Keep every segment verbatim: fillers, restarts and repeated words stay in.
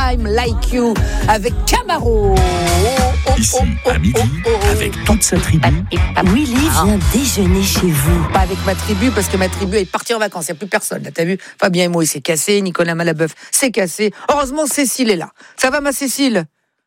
Time Like You avec Camaro. Oh, Ici, à midi, oh, oh. avec toute sa tribu. Willy vient déjeuner chez vous. Pas avec ma tribu, parce que ma tribu est partie en vacances. Il n'y a plus personne. Là, t'as vu, Fabien et moi, il s'est cassé. Nicolas Malabeuf s'est cassé. Heureusement, Cécile est là. Ça va, ma Cécile?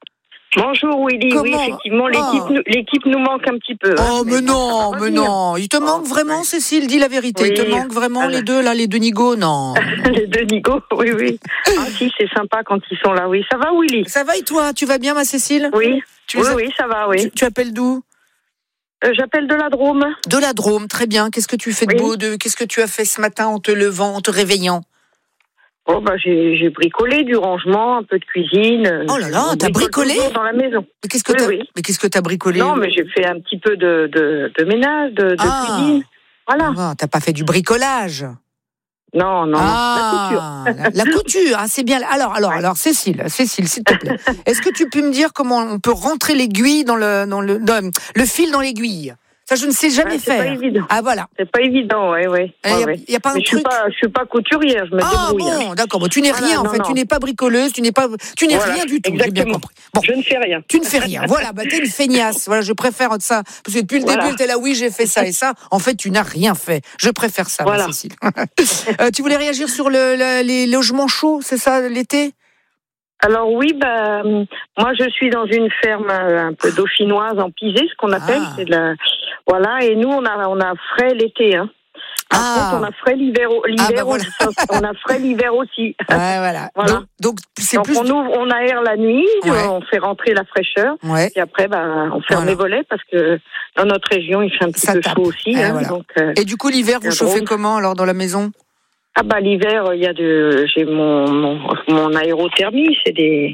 Bonjour Willy, Comment oui effectivement l'équipe, oh. nous, l'équipe nous manque un petit peu. Oh hein, mais, mais non, mais non, il te oh, manque vraiment ouais. Cécile, dis la vérité, oui. il te manque vraiment Alors. les deux là, les deux nigauds, non. Les deux nigauds, oui oui. Ah si, c'est sympa quand ils sont là, oui. Ça va Willy? Ça va et toi, tu vas bien ma Cécile? Oui, tu oui, as... oui, ça va, oui. Tu, tu appelles d'où? euh, J'appelle de la Drôme. De la Drôme, très bien. Qu'est-ce que tu fais de oui. beau de... Qu'est-ce que tu as fait ce matin en te levant, en te réveillant? Oh bah j'ai, j'ai bricolé du rangement, un peu de cuisine. Oh là là, On t'as bricolé dans la maison. Mais qu'est-ce que oui, t'as oui. Mais qu'est-ce que t'as bricolé? Non, mais j'ai fait un petit peu de, de, de ménage, de, de ah. cuisine. Voilà. Ah, t'as pas fait du bricolage? Non, non, ah, la couture. La, la couture, ah, c'est bien. Alors, alors, ouais. alors, Cécile, Cécile, s'il te plaît, est-ce que tu peux me dire comment on peut rentrer l'aiguille dans le, dans le, dans, le fil dans l'aiguille? Ça, je ne sais jamais ouais, c'est faire. pas évident. Ah voilà. C'est pas évident, ouais, ouais. Il n'y a, ouais. y a pas un mais truc. Je suis pas, je suis pas couturière, je me ah débrouille. bon, hein. d'accord. Bon, tu n'es voilà, rien en non, fait. non. Tu n'es pas bricoleuse, tu n'es pas, tu n'es voilà, rien du tout. J'ai bien compris. Bon, je ne fais rien. Tu ne fais rien. Voilà, bah t'es une feignasse. Voilà, je préfère ça parce que depuis le voilà. début, t'es là, oui, j'ai fait ça et ça. En fait, tu n'as rien fait. Je préfère ça, voilà. ma Cécile. euh, tu voulais réagir sur le, le, les logements chauds, c'est ça, l'été? Alors oui, bah, moi je suis dans une ferme un peu dauphinoise en pisé, ce qu'on appelle, ah. c'est de la, voilà, et nous on a on a frais l'été, hein. Par ah. contre, on a frais l'hiver, l'hiver ah bah voilà. aussi, on a frais l'hiver aussi. Ouais, voilà. voilà. Donc, donc c'est donc plus. on ouvre, on aère la nuit, ouais. on fait rentrer la fraîcheur, ouais. et après bah on ferme voilà. les volets parce que dans notre région il fait un petit ça peu tape. chaud aussi. Ouais, hein, voilà. donc, euh, et du coup l'hiver vous chauffez drôle. comment alors dans la maison? Ah bah l'hiver, il y a de, j'ai mon, mon mon aérothermie, c'est des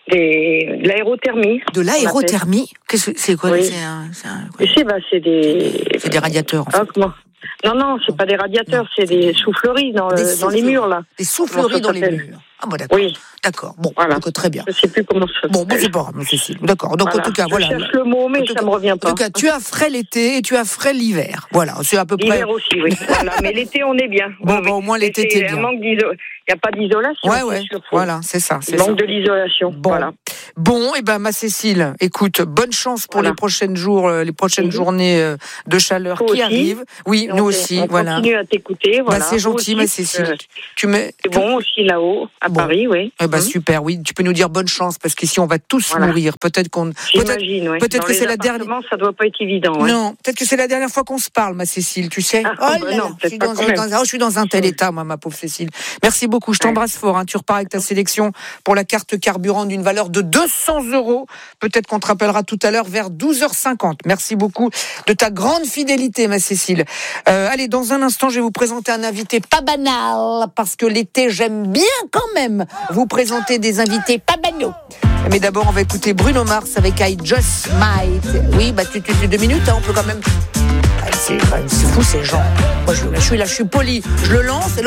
des de l'aérothermie. De l'aérothermie? Qu'est-ce que c'est quoi? Oui. C'est un, c'est un, Tu sais, bah c'est des c'est des radiateurs. En fait. Ah, comment Non non, c'est pas des radiateurs, c'est des souffleries dans des le, souffleries. dans les murs là. Des souffleries dans les murs. Ah bon d'accord. Oui. D'accord. Bon, voilà. donc, très bien. Je sais plus comment ça. Bon, bon c'est pas grave, Cécile. D'accord. Donc voilà. en tout cas, je voilà. Je cherche le mot, mais en tout ça cas, me revient pas. En tout cas, tu as frais l'été et tu as frais l'hiver. Voilà, c'est à peu près. L'hiver aussi, oui. Voilà, mais l'été on est bien. Bon, oui, bon au moins l'été t'es bien. Manque d'iso... Il n'y a pas d'isolation. Ouais, ouais. Sûr, voilà, c'est ça. C'est manque ça. de l'isolation. Bon. Voilà. Bon, et eh ben ma Cécile, écoute, bonne chance pour voilà. les prochaines jours, les prochaines oui. journées de chaleur Toi qui aussi. arrivent. Oui, donc, nous aussi, on voilà. continue à t'écouter, voilà. Bah, c'est gentil, ma Cécile. Euh, tu mets. c'est bon aussi là-haut, à bon. Paris, oui. Eh ben, mmh. super, oui. Tu peux nous dire bonne chance parce qu'ici on va tous voilà. mourir. Peut-être qu'on. J'imagine, oui. Peut-être Dans que les c'est la dernière. Ça doit pas être évident. Ouais. Non, peut-être que c'est la dernière fois qu'on se parle, ma Cécile. Tu sais. Ah, oh là bah là, non, je suis pas dans, quand un, même. dans un, oh, je suis dans un tel état, moi, ma pauvre Cécile. Merci beaucoup. Je t'embrasse ouais. fort. Hein. Tu repars avec ta sélection pour la carte carburant d'une valeur de deux cents euros. Peut-être qu'on te rappellera tout à l'heure vers douze heures cinquante. Merci beaucoup de ta grande fidélité, ma Cécile. Euh, allez, dans un instant, je vais vous présenter un invité pas banal, parce que l'été, j'aime bien quand même vous présenter des invités pas banaux. Mais d'abord, on va écouter Bruno Mars avec I Just Might. Oui, bah tu, tu, tu deux minutes, hein, on peut quand même. C'est, c'est fou ces gens. Moi, je, je suis là, je suis poli. Je le lance.